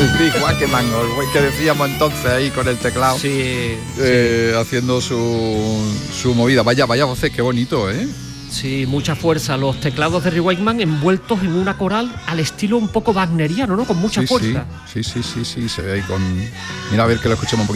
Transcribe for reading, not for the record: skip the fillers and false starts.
El Rick Wakeman, o el que decíamos entonces ahí con el teclado. Sí, haciendo su movida. Vaya voces, qué bonito, ¿eh? Sí, mucha fuerza. Los teclados de Rick Wakeman envueltos en una coral al estilo un poco wagneriano, ¿no? Con mucha fuerza. Sí, se ve ahí con... Mira, a ver que lo escuchemos un poquito.